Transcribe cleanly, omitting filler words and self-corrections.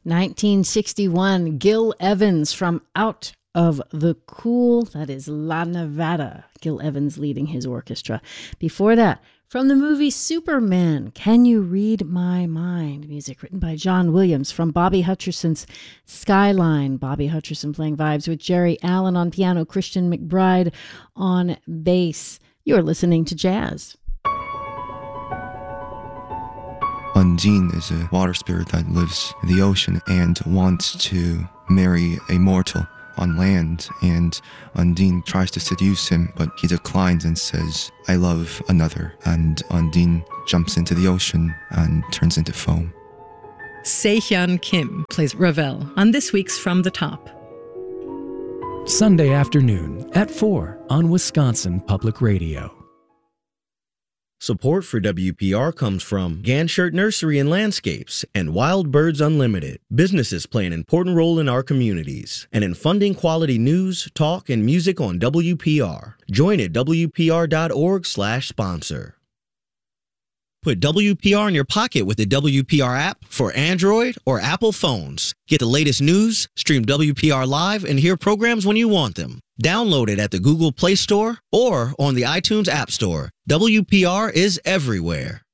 1961, Gil Evans from Out of the Cool. That is La Nevada. Gil Evans leading his orchestra. Before that, from the movie Superman, Can You Read My Mind? Music written by John Williams from Bobby Hutcherson's Skyline. Bobby Hutcherson playing vibes with Jerry Allen on piano, Christian McBride on bass. You're listening to Jazz. Undine is a water spirit that lives in the ocean and wants to marry a mortal on land, and Undine tries to seduce him, but he declines and says, "I love another," and Undine jumps into the ocean and turns into foam. Se-Hyun Kim plays Ravel on this week's From the Top. Sunday afternoon at 4 on Wisconsin Public Radio. Support for WPR comes from Ganshert Nursery and Landscapes and Wild Birds Unlimited. Businesses play an important role in our communities and in funding quality news, talk, and music on WPR. Join at WPR.org/sponsor. Put WPR in your pocket with the WPR app for Android or Apple phones. Get the latest news, stream WPR live, and hear programs when you want them. Download it at the Google Play Store or on the iTunes App Store. WPR is everywhere.